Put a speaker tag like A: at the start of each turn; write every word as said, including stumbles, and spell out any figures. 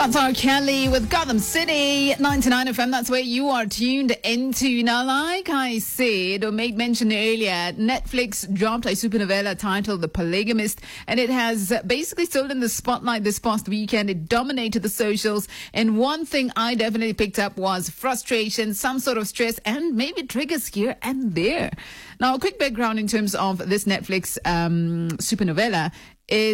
A: That's R. Kelly with Gotham City, ninety-nine F M. That's where you are tuned into. Now, like I said or made mention earlier, Netflix dropped a supernovela titled The Polygamist, and it has basically stood in the spotlight this past weekend. It dominated the socials, and one thing I definitely picked up was frustration, some sort of stress, and maybe triggers here and there. Now, a quick background in terms of this Netflix um, supernovela is